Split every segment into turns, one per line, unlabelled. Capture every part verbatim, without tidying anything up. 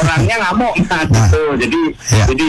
orangnya ngamuk nah, nah gitu. Jadi ya. jadi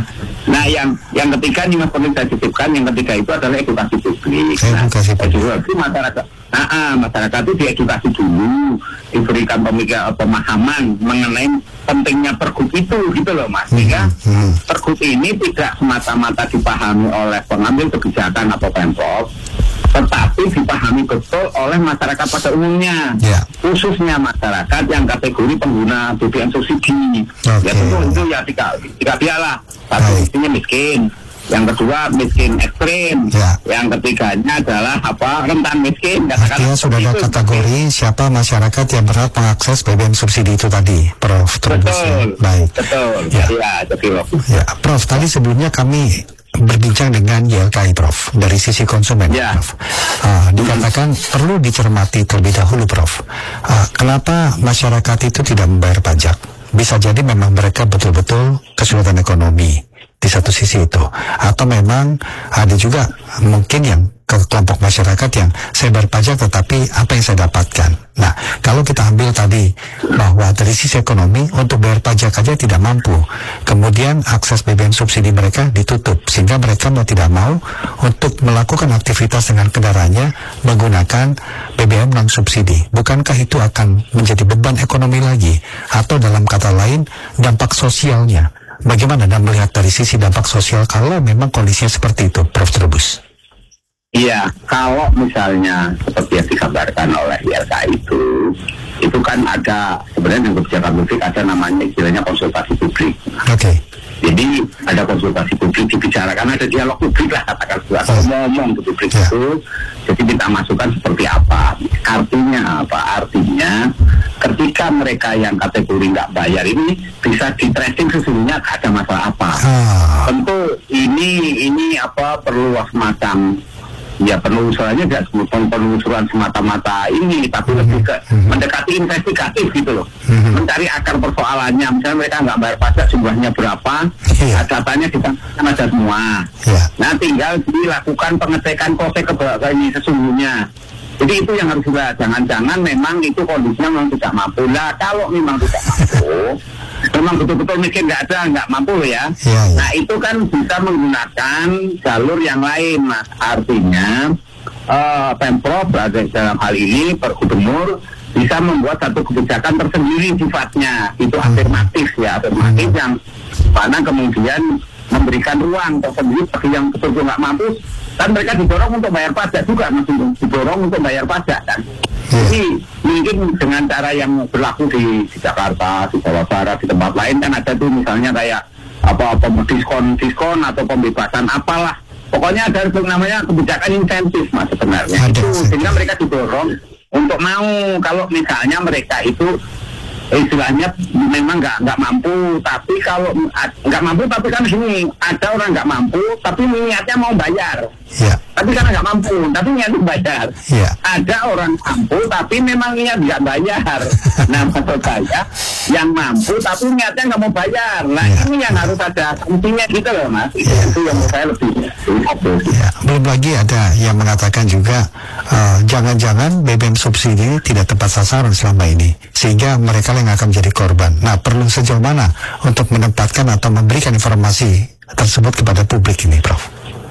nah yang yang ketiga nih mas perlu saya titipkan, yang ketiga itu adalah edukasi publik. Nah, edukasi publik masyarakat. Nah, ah, masyarakat itu diedukasi dulu, diberikan pemikiran pemahaman mengenai pentingnya pergub itu gitu loh mas. Sehingga hmm, hmm. pergub ini tidak semata-mata dipahami oleh pengambil kebijakan atau pemprov, tetapi dipahami betul oleh masyarakat pada umumnya, yeah. khususnya masyarakat yang kategori pengguna B B M subsidi. Okay. Ya tentu itu ya tiga, tiga dia lah. Satu isinya miskin, yang kedua miskin ekstrim, yeah. yang ketiganya adalah apa rentan miskin.
Artinya sudah ada kategori siapa masyarakat yang berhak mengakses B B M subsidi itu tadi, Prof.
Betul, baik. Betul. Ya, ya, betul.
Ya, Prof. Tadi sebelumnya kami berbincang dengan Y L K I, Prof, dari sisi konsumen, ya. Prof. Uh, dikatakan hmm. perlu dicermati terlebih dahulu, Prof. Uh, kenapa masyarakat itu tidak membayar pajak? Bisa jadi memang mereka betul-betul kesulitan ekonomi di satu sisi itu, atau memang ada juga mungkin yang ke kelompok masyarakat yang saya bayar pajak tetapi apa yang saya dapatkan. Nah, kalau kita ambil tadi bahwa dari sisi ekonomi untuk bayar pajak aja tidak mampu, kemudian akses B B M subsidi mereka ditutup sehingga mereka mau tidak mau untuk melakukan aktivitas dengan kendaraannya menggunakan B B M non subsidi. Bukankah itu akan menjadi beban ekonomi lagi, atau dalam kata lain dampak sosialnya? Bagaimana Anda melihat dari sisi dampak sosial kalau memang kondisinya seperti itu, Prof Trubus?
Iya, kalau misalnya seperti yang digambarkan oleh Y L K I itu, itu kan ada sebenarnya yang kebijakan publik ada namanya istilahnya konsultasi publik. Oke. Okay. Jadi ada konsultasi publik dibicarakan, ada dialog publik lah katakan atau oh. ngomong ke publik yeah. itu. Jadi kita masukkan seperti apa? Artinya apa? Artinya ketika mereka yang kategori nggak bayar ini bisa di tracing sesungguhnya ada masalah apa? Ah. Tentu ini ini apa perlu semacam ya penelusurannya tidak penelusuran semata-mata ini, tapi mm-hmm. lebih ke mm-hmm. mendekati investigatif gitu loh, mm-hmm. mencari akar persoalannya. Misalnya mereka nggak bayar pajak jumlahnya berapa, yeah. datanya kita ada semua. Yeah. Nah tinggal dilakukan pengecekan kose ke ini sesungguhnya. Jadi itu yang harus juga jangan-jangan memang itu kondisinya memang tidak mampu. Nah kalau memang tidak mampu, memang betul-betul miskin nggak ada, nggak mampu ya. Ya, ya. Nah itu kan bisa menggunakan jalur yang lain, mas. Artinya uh, pemprov dalam hal ini per gubernur bisa membuat satu kebijakan tersendiri sifatnya. Itu afirmatif ya, afirmatif hmm. yang mana kemudian memberikan ruang tersendiri bagi yang betul-betul nggak mampu. Kan mereka didorong untuk bayar pajak juga, mas, didorong untuk bayar pajak kan. Jadi mungkin dengan cara yang berlaku di, di Jakarta, di Jawa Barat, di tempat lain kan ada tuh misalnya kayak apa-apa diskon diskon atau pembebasan apalah. Pokoknya ada itu namanya kebijakan insentif mas sebenarnya. Itu sehingga mereka didorong untuk mau kalau misalnya mereka itu istilahnya memang nggak nggak mampu, tapi kalau nggak mampu tapi kan sini ada orang nggak mampu tapi niatnya mau bayar, yeah. tapi karena nggak mampu tapi niatnya bayar, yeah. ada orang mampu tapi memang niat nggak bayar. Nah maksud saya yang mampu tapi niatnya nggak mau bayar, nah yeah. ini yang harus ada intinya gitu loh mas. Yeah. Itu yang menurut saya lebih
yeah. Belum lagi ada yang mengatakan juga uh, jangan-jangan B B M subsidi tidak tepat sasaran selama ini sehingga mereka yang akan menjadi korban. Nah, perlu sejauh mana untuk menempatkan atau memberikan informasi tersebut kepada publik ini, Prof?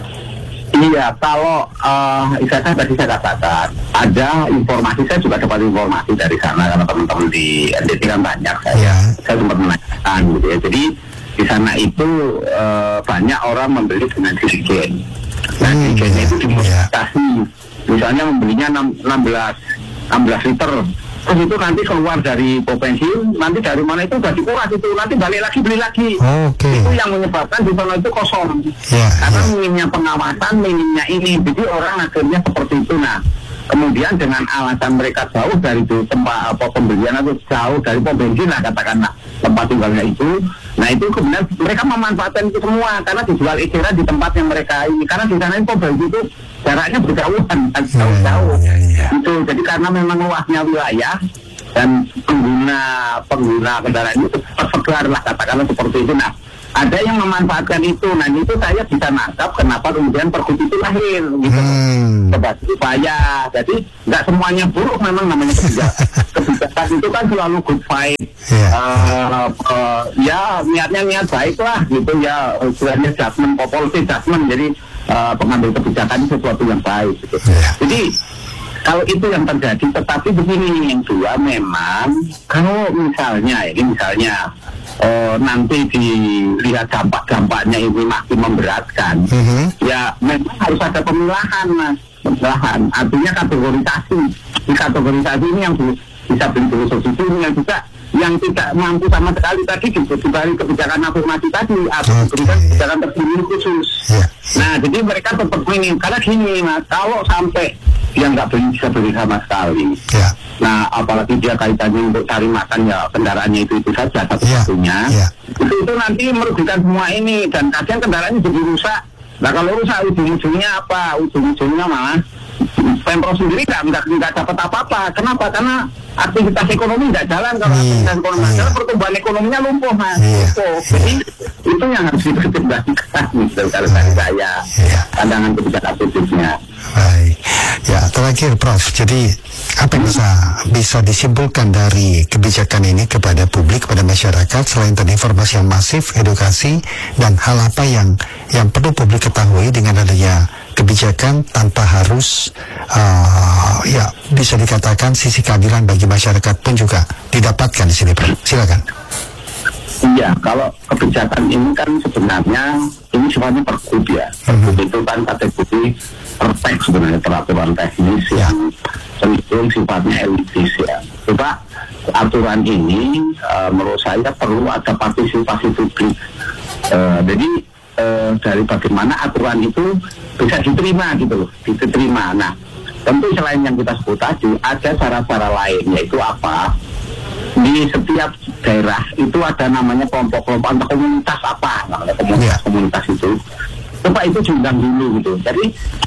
Iya, kalau uh, saya tadi saya katakan ada informasi, saya juga dapat informasi dari sana karena teman-teman di N D T kan banyak saya, ya. saya sempat menanyakan gitu ya. Jadi di sana itu uh, banyak orang membeli dengan dirigen. Nah, hmm, dirigennya ya, itu dimodifikasi, ya. misalnya membelinya enam belas liter. Terus itu nanti keluar dari pom bensin, nanti dari mana itu udah dikuras itu, nanti balik lagi beli lagi. Okay. Itu yang menyebabkan di sana itu kosong. Yeah, Karena yeah. minimnya pengawasan, minimnya ini, jadi orang akhirnya seperti itu. Nah, kemudian dengan alasan mereka jauh dari itu, tempat apa pembelian atau jauh dari pom bensin lah katakanlah tempat tinggalnya itu. Nah itu kemudian mereka memanfaatkan itu semua karena dijual eceran di tempat yang mereka ini. Karena di sana pom bensin itu jaraknya berjauhan, jauh-jauh. Yeah, yeah, yeah. Itu jadi karena memang luasnya wilayah dan pengguna pengguna kendaraan itu tersebar lah katakanlah seperti itu. Nah ada yang memanfaatkan itu. Nah itu saya bisa nangkap kenapa kemudian pergub itu lahir gitu. Hmm. Sebagai upaya. Jadi nggak semuanya buruk memang namanya kebijakan. Kebijakan kebijakan itu kan selalu good fight.
Yeah.
Uh, uh, ya niatnya niat baik lah gitu ya, istilahnya judgment, policy judgment. Jadi uh, pengambil kebijakan itu sesuatu yang baik. Gitu. Yeah. Jadi kalau itu yang terjadi, tetapi begini yang dua memang kalau misalnya ini misalnya uh, nanti dilihat dampak-dampaknya ini makin memberatkan, mm-hmm. ya memang harus ada pemilahan mas, pemilahan. Artinya kategorisasi, di kategorisasi ini yang bisa beli filosofi ini yang juga yang tidak mampu sama sekali tadi diberi kebijakan afirmasi tadi atau diberikan okay. kebijakan tersendiri khusus. Yeah. Nah, jadi mereka tetap minim karena gini mas, kalau sampai dia nggak beli bisa beli sama sekali. Yeah. Nah, apalagi dia kaitannya untuk cari makan ya kendaraannya itu itu saja satu-satunya. Yeah. Yeah. Itu itu nanti merugikan semua ini dan kadang kendaraannya jadi rusak. Nah, kalau rusak ujung-ujungnya apa? Ujung-ujungnya malah Pemprov sendiri nggak nggak dapat apa-apa. Kenapa? Karena aktivitas ekonomi nggak jalan. Kalau yeah. aktivitas ekonomi nggak jalan, pertumbuhan ekonominya lumpuh mas. Yeah. Lumpuh. Jadi itu yang harus dipertimbangkan. Gitu, kalau dari saya yeah. pandangan kebijakan publiknya.
Baik. Ya, terakhir Prof. Jadi apa yang bisa bisa disimpulkan dari kebijakan ini kepada publik, kepada masyarakat selain tadi informasi yang masif, edukasi dan hal apa yang yang perlu publik ketahui dengan adanya kebijakan tanpa harus uh, ya bisa dikatakan sisi keadilan bagi masyarakat pun juga didapatkan di sini, Prof. Silakan.
Iya, kalau kebijakan ini kan sebenarnya ini semuanya pergub ya. Pergub mm-hmm. itu kan kategori pertek sebenarnya, peraturan teknis yeah. yang cenderung sifatnya elitis ya. Coba aturan ini uh, menurut saya perlu ada partisipasi publik. Uh, jadi uh, dari bagaimana aturan itu bisa diterima gitu loh, diterima. Nah, tentu selain yang kita sebut tadi ada cara-cara lain, yaitu apa? Di setiap daerah itu ada namanya kelompok-kelompok atau komunitas apa namanya komunitas-komunitas itu. Coba itu diundang dulu gitu. Jadi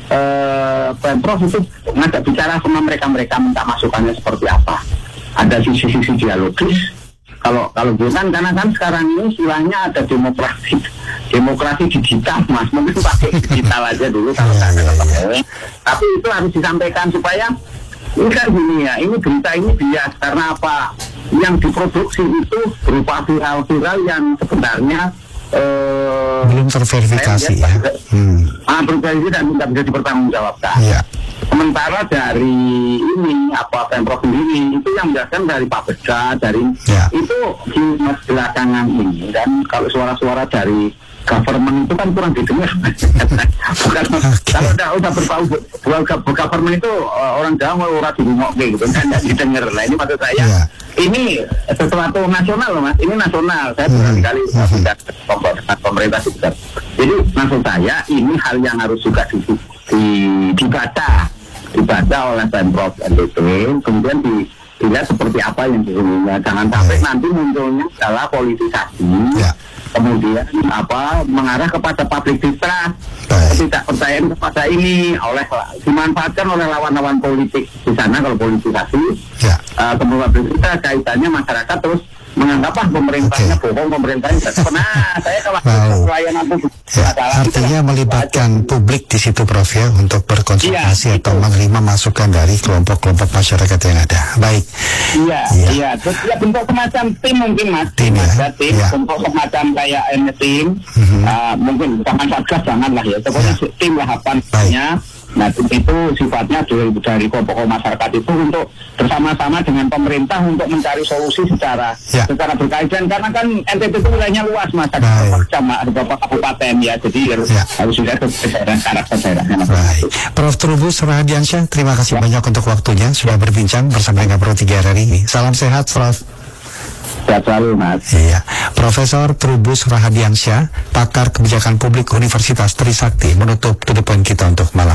eh, Pemprov itu ngajak bicara sama mereka-mereka, minta masukannya seperti apa. Ada sisi-sisi dialogis. Kalau kalau bukan karena kan sekarang ini istilahnya ada demokrasi demokrasi digital mas, mungkin pakai digital aja dulu kalau nggak ada ketemu. Tapi itu harus disampaikan supaya ini kan gini ya, ini berita ini bias karena apa? Yang diproduksi itu berupa viral-viral yang sebenarnya uh,
belum terverifikasi ya. ya. Hmm.
Ah, berverifikasi dan tidak bisa dipertanggungjawabkan. Ya. Sementara dari ini apa Pemprov sendiri itu yang menjelaskan dari Papeda, dari ya. Itu di belakangan ini dan kalau suara-suara dari government itu kan kurang didengar. Bukan okay. Kalau udah udah berbau buat government itu uh, orang Jawa orang dirumok gitu kan tidak didengar. Nah ini maksud saya yeah. ini sesuatu nasional loh mas. Ini nasional. Saya berkali kali tidak dengan pemerintah juga. Jadi maksud saya ini hal yang harus juga di, di, dibaca dibaca oleh Pemprov N T B kemudian di dilihat seperti apa yang sesungguhnya. Jangan sampai yeah. nanti munculnya adalah politisasi. Yeah. Kemudian apa mengarah kepada public distrust, ketidakpercayaan kepada ini oleh dimanfaatkan oleh lawan-lawan politik di sana kalau politisasi. Ya. Uh, kemudian publik kaitannya masyarakat terus menganggap ah pemerintahnya okay. bohong, pemerintahnya tidak pernah. Saya kalau wow. pelayanan publik
ya, artinya melibatkan itu. Publik di situ Prof ya untuk berkonsultasi ya, atau itu. menerima masukan dari kelompok-kelompok masyarakat yang ada. Baik.
Iya, iya. Ya, terus ya bentuk semacam tim mungkin mas.
Tim ya.
Ada tim, ya. bentuk semacam kayak ini tim. Mm-hmm. Uh, mungkin jangan satgas janganlah ya. Pokoknya ya. tim lah apa namanya. Nah itu sifatnya dari, dari kelompok masyarakat itu untuk bersama-sama dengan pemerintah untuk mencari solusi secara ya. secara berkaitan karena kan N T B itu wilayahnya luas mas, ada beberapa kecamatan, ada beberapa kabupaten ya, jadi ya. harus sudah ke daerah karakter daerahnya.
Baik, Prof Trubus Rahadiansyah, terima kasih ya. banyak untuk waktunya sudah berbincang bersama dengan Pro tiga R R I. Salam sehat, Prof.
Sehat selalu mas.
Iya, Profesor Trubus Rahadiansyah, pakar kebijakan publik Universitas Trisakti, menutup to the point kita untuk malam